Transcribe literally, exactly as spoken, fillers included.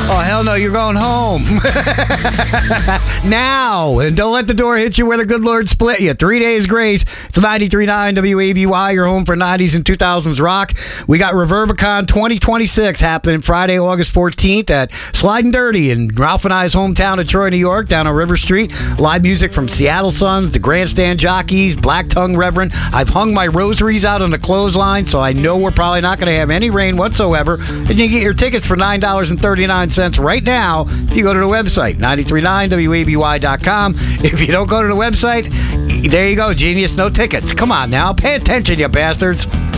Oh, hell no, you're going home. Now. And don't let the door hit you where the good Lord split you. Three days grace. It's ninety-three point nine W A B Y, your home for nineties and two thousands rock. We got Reverbicon twenty twenty-six happening Friday, August fourteenth at Sliding Dirty in Ralph and I's hometown of Troy, New York, down on River Street. Live music from Seattle Suns, the Grandstand Jockeys, Black Tongue Reverend. I've hung my rosaries out on the clothesline, so I know we're probably not going to have any rain whatsoever. And you can get your tickets for nine dollars and thirty-nine cents right now if you go to the website, ninety-three point nine W A B Y dot com. If you don't go to the website, there you go, genius, no tickets. Come on now, pay attention, you bastards.